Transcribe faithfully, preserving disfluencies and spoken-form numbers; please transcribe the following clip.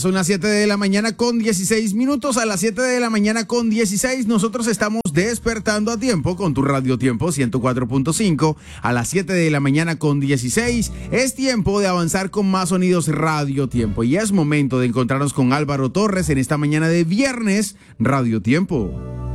Son las siete de la mañana con dieciséis minutos. A las siete de la mañana con dieciséis nosotros estamos despertando a tiempo con tu Radio Tiempo ciento cuatro punto cinco. A las siete de la mañana con dieciséis es tiempo de avanzar con más sonidos Radio Tiempo. Y es momento de encontrarnos con Álvaro Torres en esta mañana de viernes Radio Tiempo.